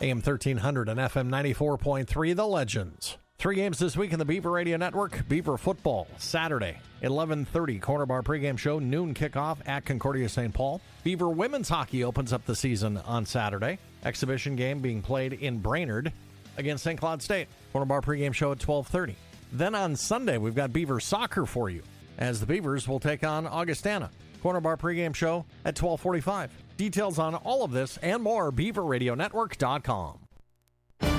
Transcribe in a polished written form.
AM 1300 and FM 94.3, The Legends. 3 games this week in the Beaver Radio Network. Beaver football, Saturday, 11:30, Corner Bar pregame show, noon kickoff at Concordia St. Paul. Beaver women's hockey opens up the season on Saturday. Exhibition game being played in Brainerd against St. Cloud State. Corner Bar pregame show at 12:30. Then on Sunday, we've got Beaver soccer for you, as the Beavers will take on Augustana. Corner Bar pregame show at 12:45. Details on all of this and more, BeaverRadioNetwork.com.